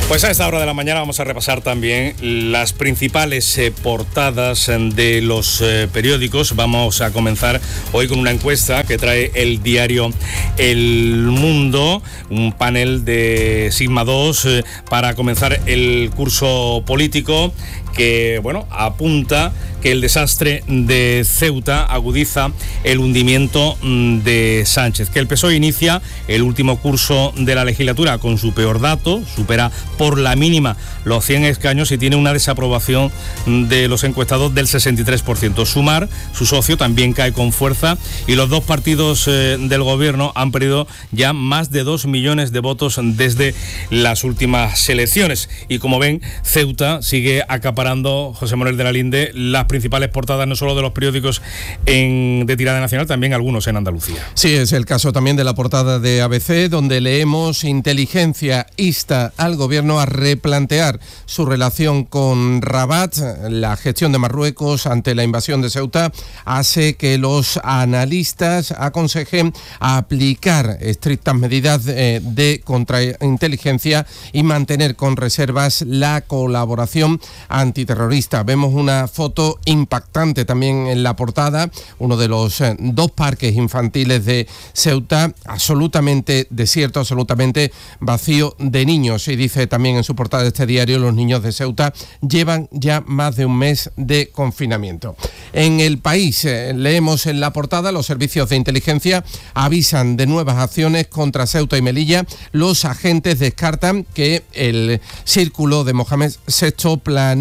Pues a esta hora de la mañana vamos a repasar también las principales portadas de los periódicos. Vamos a comenzar hoy con una encuesta que trae el diario El Mundo, un panel de Sigma 2 para comenzar el curso político que, apunta que el desastre de Ceuta agudiza el hundimiento de Sánchez, que el PSOE inicia el último curso de la legislatura con su peor dato, supera por la mínima los 100 escaños y tiene una desaprobación de los encuestados del 63%. Sumar, su socio, también cae con fuerza y los dos partidos del gobierno han perdido ya más de 2 millones de votos desde las últimas elecciones. Y como ven, Ceuta sigue acaparando, José Manuel de la Linde, las principales portadas no solo de los periódicos de tirada nacional, también algunos en Andalucía. Sí, es el caso también de la portada de ABC, donde leemos: inteligencia insta al gobierno a replantear su relación con Rabat. La gestión de Marruecos ante la invasión de Ceuta hace que los analistas aconsejen aplicar estrictas medidas de contrainteligencia y mantener con reservas la colaboración antiterrorista. Vemos una foto impactante también en la portada, uno de los dos parques infantiles de Ceuta absolutamente desierto, absolutamente vacío de niños, y dice también en su portada de este diario: los niños de Ceuta llevan ya más de un mes de confinamiento. En El País leemos en la portada: los servicios de inteligencia avisan de nuevas acciones contra Ceuta y Melilla. Los agentes descartan que el círculo de Mohamed VI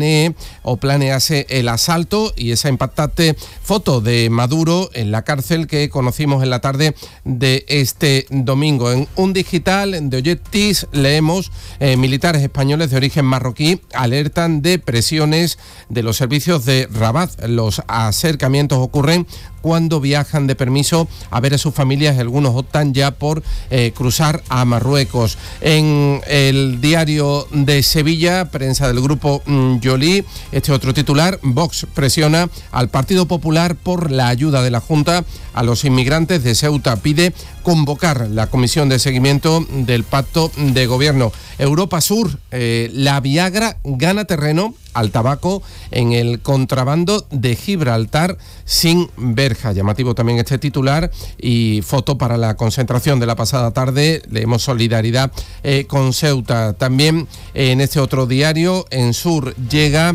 planease el asalto, y esa impactante foto de Maduro en la cárcel que conocimos en la tarde de este domingo. En un digital de Objectis leemos: militares españoles de origen marroquí alertan de presiones de los servicios de Rabat. Los acercamientos ocurren cuando viajan de permiso a ver a sus familias, algunos optan ya por cruzar a Marruecos. En el diario de Sevilla, prensa del grupo Joly, este otro titular: Vox presiona al Partido Popular por la ayuda de la Junta a los inmigrantes de Ceuta, pide convocar la comisión de seguimiento del pacto de gobierno. Europa Sur, la Viagra gana terreno al tabaco en el contrabando de Gibraltar sin verja. Llamativo también este titular, y foto para la concentración de la pasada tarde. Leemos: solidaridad con Ceuta. También en este otro diario, en Sur, llega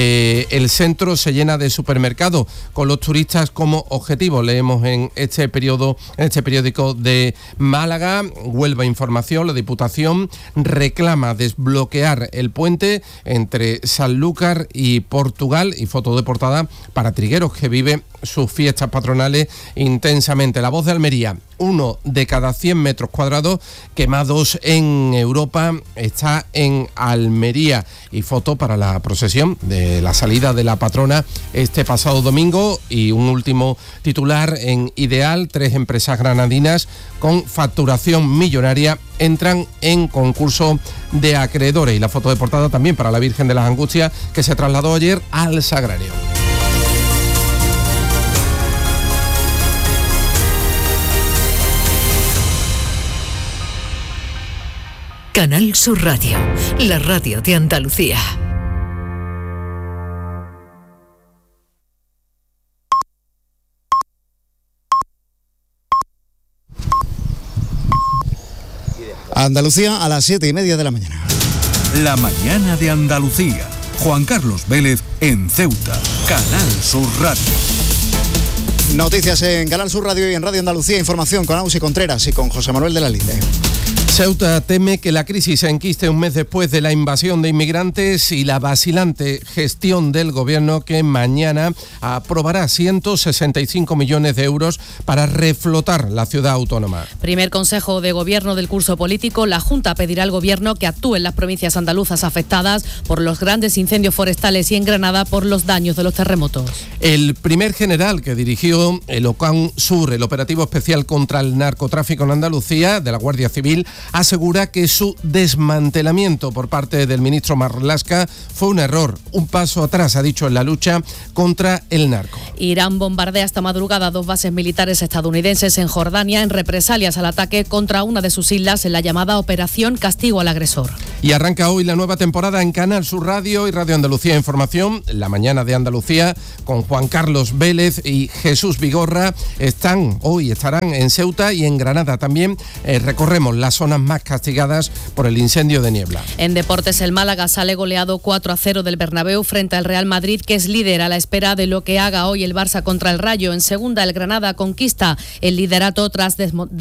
el centro se llena de supermercados con los turistas como objetivo. Leemos en este periódico de Málaga. Huelva Información: la Diputación reclama desbloquear el puente entre Sanlúcar y Portugal, y foto de portada para Trigueros, que vive sus fiestas patronales intensamente. La Voz de Almería: 1 de cada 100 metros cuadrados quemados en Europa está en Almería, y foto para la procesión de la salida de la patrona este pasado domingo. Y un último titular en Ideal: 3 empresas granadinas con facturación millonaria entran en concurso de acreedores, y la foto de portada también para la Virgen de las Angustias, que se trasladó ayer al Sagrario. Canal Sur Radio, la radio de Andalucía. Andalucía a las 7:30 de la mañana. La mañana de Andalucía. Juan Carlos Vélez en Ceuta. Canal Sur Radio. Noticias en Canal Sur Radio y en Radio Andalucía. Información con Ausi Contreras y con José Manuel de la Linde. Ceuta teme que la crisis se enquiste un mes después de la invasión de inmigrantes y la vacilante gestión del gobierno, que mañana aprobará 165 millones de euros para reflotar la ciudad autónoma. Primer consejo de gobierno del curso político. La Junta pedirá al gobierno que actúe en las provincias andaluzas afectadas por los grandes incendios forestales y en Granada por los daños de los terremotos. El primer general que dirigió el OCAN Sur, el operativo especial contra el narcotráfico en Andalucía, de la Guardia Civil, asegura que su desmantelamiento por parte del ministro Marlaska fue un error, un paso atrás, ha dicho, en la lucha contra el narco. Irán bombardea esta madrugada 2 bases militares estadounidenses en Jordania en represalias al ataque contra una de sus islas en la llamada Operación Castigo al Agresor. Y arranca hoy la nueva temporada en Canal Sur Radio y Radio Andalucía Información, La Mañana de Andalucía, con Juan Carlos Vélez y Jesús Vigorra. Estarán en Ceuta y en Granada. También recorremos las zonas más castigadas por el incendio de niebla. En deportes, el Málaga sale goleado 4-0 del Bernabéu frente al Real Madrid, que es líder a la espera de lo que haga hoy el Barça contra el Rayo. En segunda, el Granada conquista el liderato tras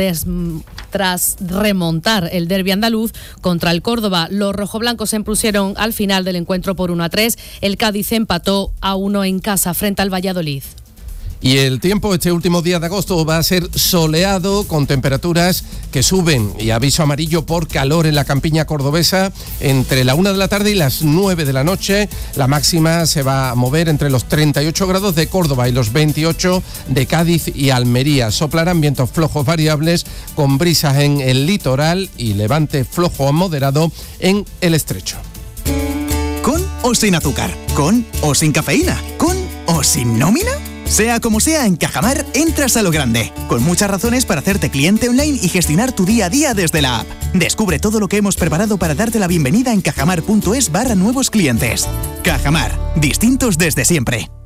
remontar el derbi andaluz contra el Córdoba. Los rojoblancos se impusieron al final del encuentro por 1-3. El Cádiz empató a 1 en casa frente al Valladolid. Y el tiempo este último día de agosto va a ser soleado, con temperaturas que suben y aviso amarillo por calor en la campiña cordobesa entre la 1 de la tarde y las 9 de la noche. La máxima se va a mover entre los 38 grados de Córdoba y los 28 de Cádiz y Almería. Soplarán vientos flojos variables con brisas en el litoral y levante flojo a moderado en el estrecho. ¿Con o sin azúcar? ¿Con o sin cafeína? ¿Con o sin nómina? Sea como sea, en Cajamar entras a lo grande, con muchas razones para hacerte cliente online y gestionar tu día a día desde la app. Descubre todo lo que hemos preparado para darte la bienvenida en cajamar.es/nuevos clientes. Cajamar, distintos desde siempre.